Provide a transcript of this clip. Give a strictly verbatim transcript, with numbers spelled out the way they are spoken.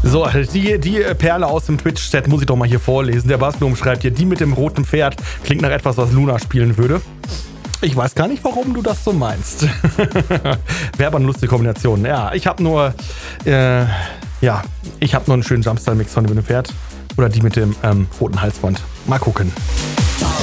So, die, die Perle aus dem Twitch-Chat muss ich doch mal hier vorlesen. Der Basblum schreibt hier, die mit dem roten Pferd klingt nach etwas, was Luna spielen würde. Ich weiß gar nicht, warum du das so meinst. Wäre aber eine lustige Kombination. Ja, ich habe nur, äh, ja, ich habe nur einen schönen Jumpstyle-Mix von dem Pferd. Oder die mit dem ähm, roten Halsband. Mal gucken.